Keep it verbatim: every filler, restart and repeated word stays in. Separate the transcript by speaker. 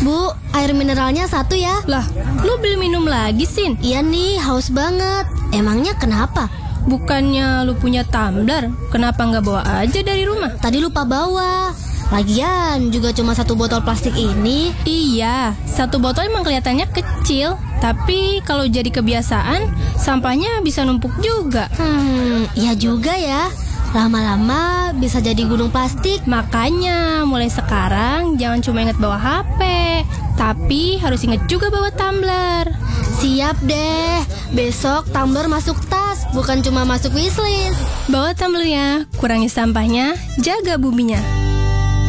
Speaker 1: Bu, air mineralnya satu ya.
Speaker 2: Lah, lu beli minum lagi, Sin?
Speaker 1: Iya nih, haus banget. Emangnya kenapa?
Speaker 2: Bukannya lu punya tumbler? Kenapa nggak bawa aja dari rumah?
Speaker 1: Tadi lupa bawa. Lagian juga cuma satu botol plastik ini.
Speaker 2: Iya, satu botol emang kelihatannya kecil, tapi kalau jadi kebiasaan, sampahnya bisa numpuk juga.
Speaker 1: Hmm, iya juga ya. Lama-lama bisa jadi gunung plastik.
Speaker 2: Makanya mulai sekarang jangan cuma ingat bawa H P, tapi harus ingat juga bawa tumbler.
Speaker 1: Siap deh. Besok tumbler masuk tas, bukan cuma masuk wishlist.
Speaker 2: Bawa tumblernya, kurangi sampahnya, jaga buminya.